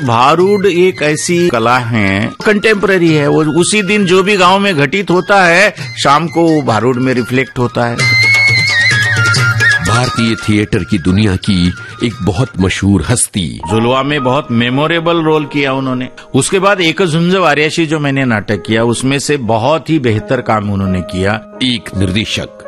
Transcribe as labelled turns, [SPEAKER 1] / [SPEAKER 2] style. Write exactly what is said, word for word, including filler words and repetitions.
[SPEAKER 1] भारूड एक ऐसी कला है, कंटेम्पररी है। वो उसी दिन जो भी गांव में घटित होता है, शाम को भारूड में रिफ्लेक्ट होता है।
[SPEAKER 2] भारतीय थिएटर की दुनिया की एक बहुत मशहूर हस्ती।
[SPEAKER 1] झुलवा में बहुत मेमोरेबल रोल किया उन्होंने। उसके बाद एक झुंज वार्याशी जो मैंने नाटक किया, उसमें से बहुत ही बेहतर काम उन्होंने किया।
[SPEAKER 2] एक निर्देशक